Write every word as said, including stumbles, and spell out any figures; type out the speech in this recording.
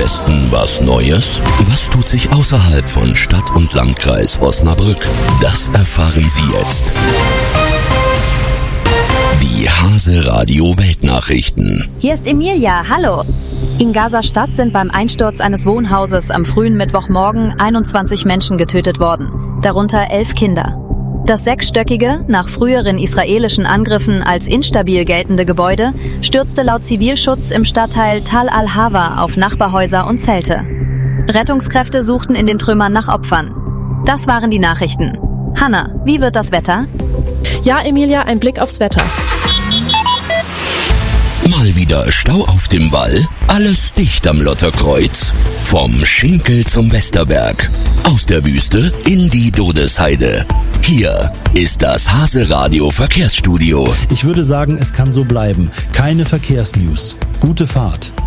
Westen was Neues? Was tut sich außerhalb von Stadt und Landkreis Osnabrück? Das erfahren Sie jetzt. Die Hase Radio Weltnachrichten. Hier ist Emilia, hallo. In Gaza-Stadt sind beim Einsturz eines Wohnhauses am frühen Mittwochmorgen einundzwanzig Menschen getötet worden, darunter elf Kinder. Das sechsstöckige, nach früheren israelischen Angriffen als instabil geltende Gebäude stürzte laut Zivilschutz im Stadtteil Tal al-Hawa auf Nachbarhäuser und Zelte. Rettungskräfte suchten in den Trümmern nach Opfern. Das waren die Nachrichten. Hanna, wie wird das Wetter? Ja, Emilia, ein Blick aufs Wetter. Mal wieder Stau auf dem Wall, alles dicht am Lotterkreuz. Vom Schinkel zum Westerberg, aus der Wüste in die Dodesheide. Hier ist das Hase Radio Verkehrsstudio. Ich würde sagen, es kann so bleiben. Keine Verkehrsnews. Gute Fahrt.